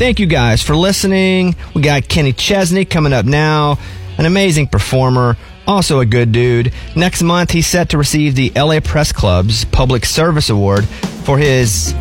Thank you guys for listening. We got Kenny Chesney coming up now, an amazing performer, also a good dude. Next month, he's set to receive the LA Press Club's Public Service Award for his